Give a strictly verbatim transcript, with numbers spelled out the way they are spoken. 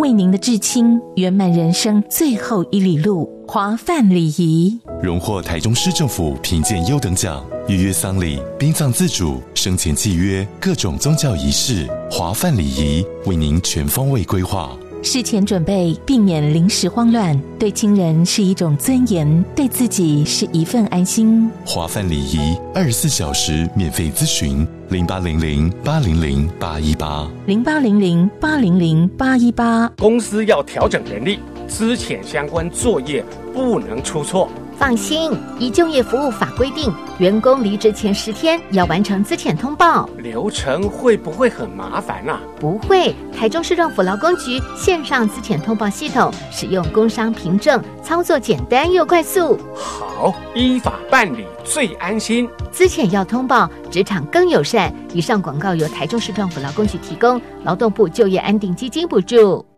为您的至亲圆满人生最后一里路。华范礼仪荣获台中市政府评鉴优等奖，预约丧礼、殡葬自主、生前契约各种宗教仪式，华范礼仪为您全方位规划。 事前准备，避免临时慌乱，对亲人是一种尊严，对自己是一份安心。 华范礼仪二十四小时免费咨询，零八零零八零零八一八， 零八零零八零零八一八。 公司要调整人力，资遣相关作业不能出错。 放心，以就业服务法规定，员工离职前十天要完成资遣通报。 流程会不会很麻烦啊？ 不会，台中市政府劳工局线上资遣通报系统，使用工商凭证，操作简单又快速。 好，依法办理最安心。 资遣要通报，职场更友善。以上广告由台中市政府劳工局提供，劳动部就业安定基金补助。